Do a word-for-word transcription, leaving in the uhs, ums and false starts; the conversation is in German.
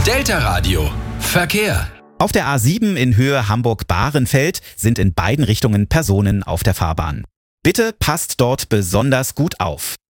Delta Radio. Verkehr. Auf der A sieben in Höhe Hamburg-Bahrenfeld sind in beiden Richtungen Personen auf der Fahrbahn. Bitte passt dort besonders gut auf.